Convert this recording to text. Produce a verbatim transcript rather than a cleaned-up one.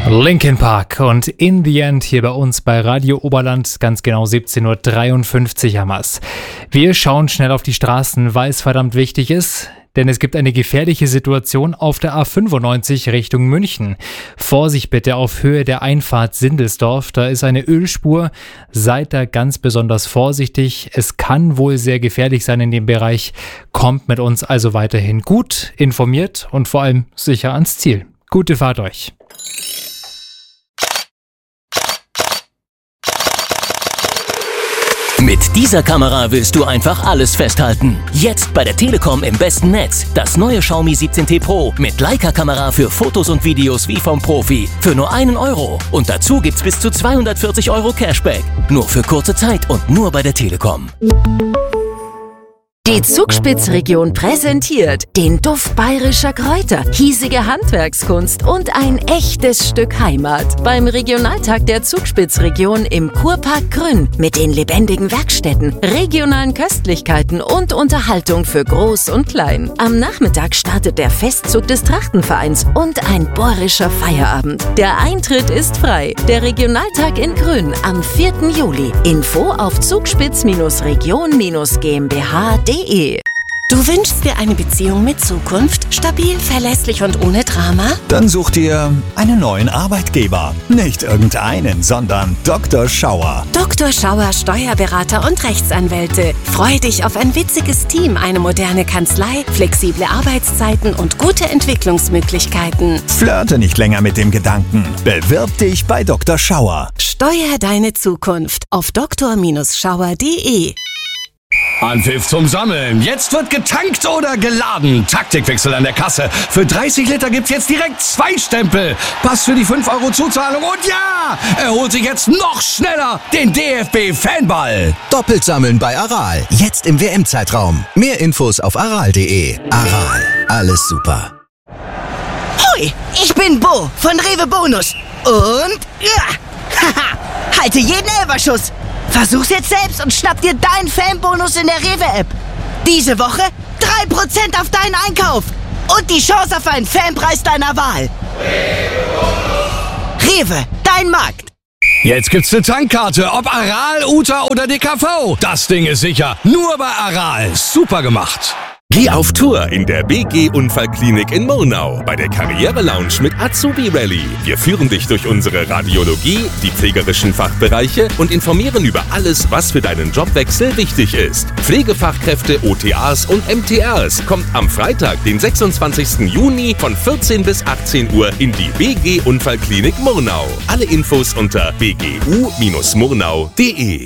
Linkin Park und In the End hier bei uns bei Radio Oberland, ganz genau siebzehn Uhr dreiundfünfzig haben wir's. Wir schauen schnell auf die Straßen, weil es verdammt wichtig ist, denn es gibt eine gefährliche Situation auf der A fünfundneunzig Richtung München. Vorsicht bitte auf Höhe der Einfahrt Sindelsdorf, da ist eine Ölspur, seid da ganz besonders vorsichtig. Es kann wohl sehr gefährlich sein in dem Bereich, kommt mit uns also weiterhin gut informiert und vor allem sicher ans Ziel. Gute Fahrt euch. Mit dieser Kamera willst du einfach alles festhalten. Jetzt bei der Telekom im besten Netz. Das neue Xiaomi siebzehn T Pro mit Leica-Kamera für Fotos und Videos wie vom Profi. Für nur einen Euro. Und dazu gibt's bis zu zweihundertvierzig Euro Cashback. Nur für kurze Zeit und nur bei der Telekom. Die Zugspitzregion präsentiert den Duft bayerischer Kräuter, hiesige Handwerkskunst und ein echtes Stück Heimat beim Regionaltag der Zugspitzregion im Kurpark Grün mit den lebendigen Werkstätten, regionalen Köstlichkeiten und Unterhaltung für Groß und Klein. Am Nachmittag startet der Festzug des Trachtenvereins und ein bohrischer Feierabend. Der Eintritt ist frei. Der Regionaltag in Grün am vierten Juli. Info auf zugspitz Region GmbH punkt de. Du wünschst dir eine Beziehung mit Zukunft? Stabil, verlässlich und ohne Drama? Dann such dir einen neuen Arbeitgeber. Nicht irgendeinen, sondern Doktor Schauer. Doktor Schauer, Steuerberater und Rechtsanwälte. Freu dich auf ein witziges Team, eine moderne Kanzlei, flexible Arbeitszeiten und gute Entwicklungsmöglichkeiten. Flirte nicht länger mit dem Gedanken. Bewirb dich bei Doktor Schauer. Steuer deine Zukunft auf doktor Schauer punkt de. Anpfiff zum Sammeln. Jetzt wird getankt oder geladen. Taktikwechsel an der Kasse. Für dreißig Liter gibt's jetzt direkt zwei Stempel. Pass für die fünf Euro Zuzahlung. Und ja, er holt sich jetzt noch schneller den D F B-Fanball. Doppelt sammeln bei Aral. Jetzt im W M-Zeitraum. Mehr Infos auf aral punkt de. Aral. Alles super. Hoi, ich bin Bo von Rewe Bonus. Und ja, haha, halte jeden Elferschuss. Versuch's jetzt selbst und schnapp dir deinen Fanbonus in der Rewe-App. Diese Woche drei Prozent auf deinen Einkauf und die Chance auf einen Fanpreis deiner Wahl. Rewe, dein Markt. Jetzt gibt's eine Tankkarte, ob Aral, Uta oder D K V. Das Ding ist sicher. Nur bei Aral. Super gemacht. Geh auf Tour in der B G Unfallklinik in Murnau bei der Karriere Lounge mit Azubi Rally. Wir führen dich durch unsere Radiologie, die pflegerischen Fachbereiche und informieren über alles, was für deinen Jobwechsel wichtig ist. Pflegefachkräfte, O T As und M T Rs kommt am Freitag, den sechsundzwanzigsten Juni von vierzehn bis achtzehn Uhr in die B G Unfallklinik Murnau. Alle Infos unter b g u Bindestrich murnau punkt de.